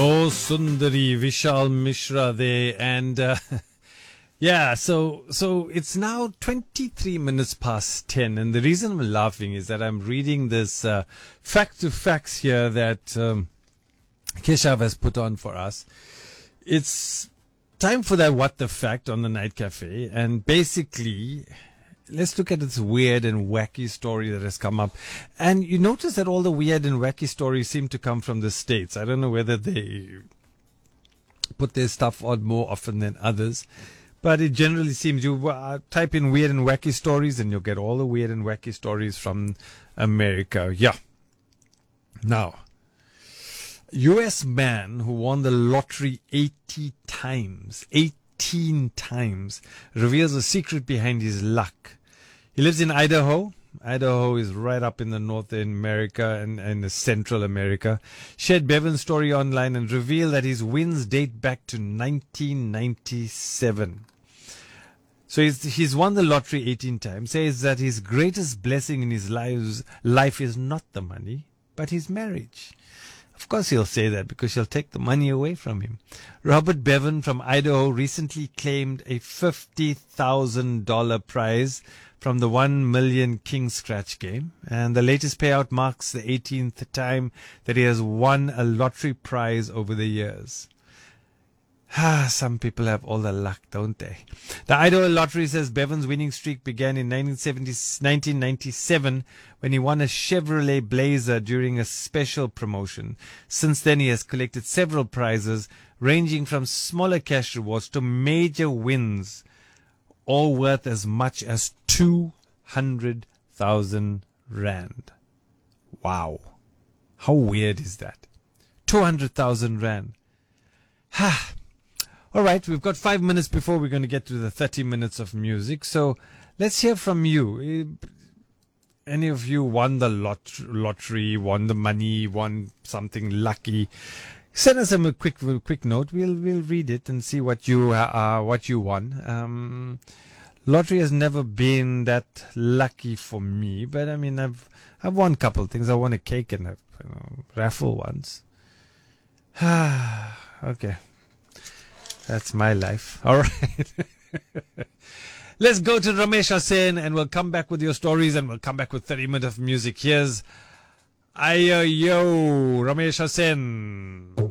Oh, Sundari, Vishal Mishra there. And yeah, so it's now 23 minutes past 10. And the reason I'm laughing is that I'm reading this fact to facts here that Keshav has put on for us. It's time for that What the Fact on the Night Cafe. And basically, let's look at this weird and wacky story that has come up. And you notice that all the weird and wacky stories seem to come from the States. I don't know whether they put their stuff on more often than others. But it generally seems you type in weird and wacky stories and you'll get all the weird and wacky stories from America. Yeah. Now, U.S. man who won the lottery 18 times, reveals the secret behind his luck. He lives in Idaho. Idaho is right up in the north in America and Central America. Shared Bevan's story online and revealed that his wins date back to 1997. So he's won the lottery 18 times. Says that his greatest blessing in his life is not the money, but his marriage. Of course he'll say that because she'll take the money away from him. Robert Bevan from Idaho recently claimed a $50,000 prize from the 1 million King Scratch game. And the latest payout marks the 18th time that he has won a lottery prize over the years. Some people have all the luck, don't they? The Idaho Lottery says Bevan's winning streak began in 1997 when he won a Chevrolet Blazer during a special promotion. Since then, he has collected several prizes, ranging from smaller cash rewards to major wins, all worth as much as 200,000 rand. Wow. How weird is that? 200,000 rand. All right, we've got 5 minutes before we're going to get to the 30 minutes of music. So let's hear from you. Any of you won the lottery, won the money, won something lucky? Send us a quick note. We'll read it and see what you won. Lottery has never been that lucky for me, but I mean I've won a couple of things. I won a cake and a raffle once. Okay. That's my life. All right. Let's go to Ramesh Hussain and we'll come back with your stories and we'll come back with 30 minutes of music. Here's Ayo Yo, Ramesh Hussain.